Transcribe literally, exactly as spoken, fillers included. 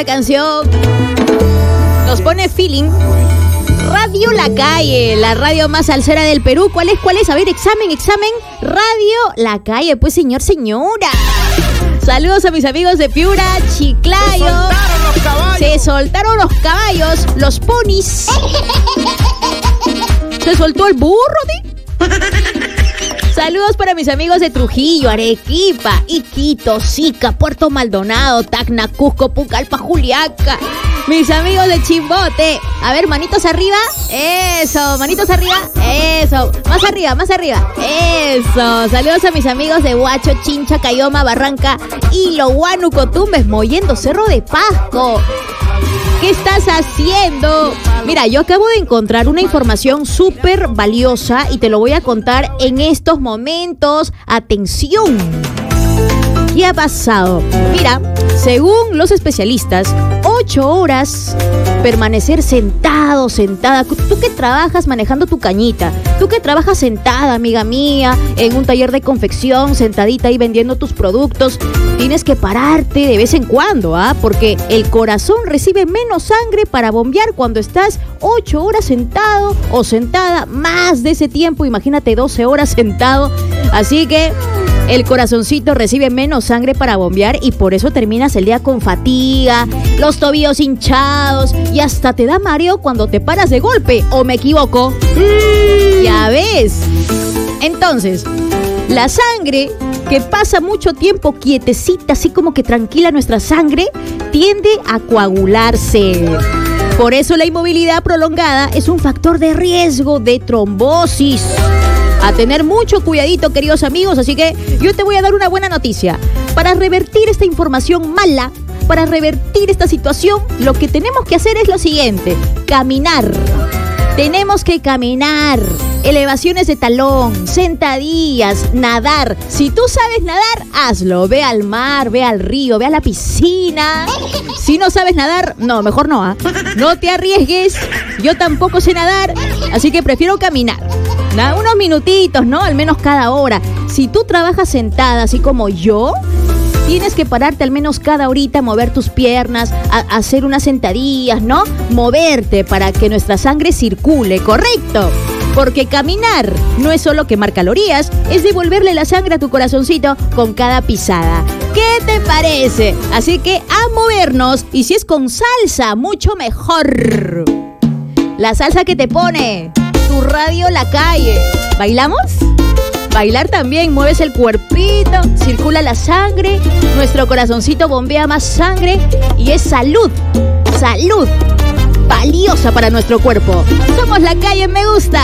esta canción. Nos pone feeling. Radio La Calle, la radio más salsera del Perú. ¿Cuál es? ¿Cuál es? A ver, examen, examen. Radio La Calle, pues señor, señora. Saludos a mis amigos de Piura, Chiclayo. Se soltaron los caballos, los ponis. Se soltó el burro, ¿sí? Saludos para mis amigos de Trujillo, Arequipa, Iquito, Sica, Puerto Maldonado, Tacna, Cusco, Pucallpa, Juliaca. Mis amigos de Chimbote. A ver, manitos arriba. Eso, manitos arriba. Eso. Más arriba, más arriba. Eso. Saludos a mis amigos de Huacho, Chincha, Cayoma, Barranca, Hilo, Huánuco, Tumbes, Mollendo, Cerro de Pasco. ¿Qué estás haciendo? Mira, yo acabo de encontrar una información súper valiosa y te lo voy a contar en estos momentos. Atención. ¿Qué ha pasado? Mira, según los especialistas, ocho horas permanecer sentado, sentada. Tú que trabajas manejando tu cañita, tú que trabajas sentada, amiga mía, en un taller de confección, sentadita ahí vendiendo tus productos, tienes que pararte de vez en cuando, ¿ah? Porque el corazón recibe menos sangre para bombear cuando estás ocho horas sentado o sentada, más de ese tiempo, imagínate doce horas sentado. Así que el corazoncito recibe menos sangre para bombear y por eso terminas el día con fatiga, los tobillos hinchados y hasta te da mareo cuando te paras de golpe. ¿O me equivoco? Mm. Ya ves. Entonces, la sangre que pasa mucho tiempo quietecita, así como que tranquila nuestra sangre, tiende a coagularse. Por eso la inmovilidad prolongada es un factor de riesgo de trombosis. A tener mucho cuidadito, queridos amigos, así que yo te voy a dar una buena noticia. Para revertir esta información mala, para revertir esta situación, lo que tenemos que hacer es lo siguiente: caminar. Tenemos que caminar, elevaciones de talón, sentadillas, nadar. Si tú sabes nadar, hazlo. Ve al mar, ve al río, ve a la piscina. Si no sabes nadar, no, mejor no, ¿eh? No te arriesgues. Yo tampoco sé nadar, así que prefiero caminar. ¿No? Unos minutitos, ¿no? Al menos cada hora. Si tú trabajas sentada, así como yo, tienes que pararte al menos cada horita, mover tus piernas, a, a hacer unas sentadillas, ¿no? Moverte para que nuestra sangre circule, ¿correcto? Porque caminar no es solo quemar calorías, es devolverle la sangre a tu corazoncito con cada pisada. ¿Qué te parece? Así que a movernos, y si es con salsa, mucho mejor. La salsa que te pone tu Radio La Calle. ¿Bailamos? Bailar también, mueves el cuerpito, circula la sangre, nuestro corazoncito bombea más sangre y es salud, salud valiosa para nuestro cuerpo. Somos La Calle Me Gusta.